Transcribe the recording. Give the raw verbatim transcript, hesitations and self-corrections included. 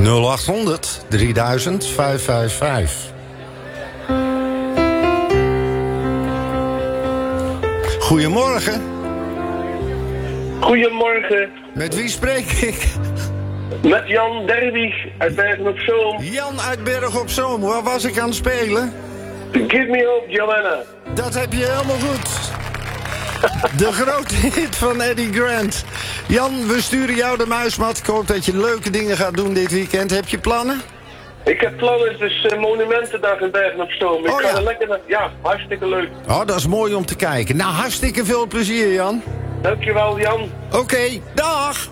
nul achthonderd drieduizend vijfhonderdvijfenvijftig. Goedemorgen. Goedemorgen. Met wie spreek ik? Met Jan Derwig uit Bergen op Zoom. Jan uit Bergen op Zoom. Waar was ik aan het spelen? Give me hope, Joanna. Dat heb je helemaal goed. De grote hit van Eddie Grant. Jan, we sturen jou de muismat. Ik hoop dat je leuke dingen gaat doen dit weekend. Heb je plannen? Ik heb plannen, het is uh, Monumentendag in Bergen op Zoom. Ik oh, ga ja. er lekker naar... Ja, hartstikke leuk. Oh, dat is mooi om te kijken. Nou, hartstikke veel plezier, Jan. Dankjewel, Jan. Oké, okay, dag.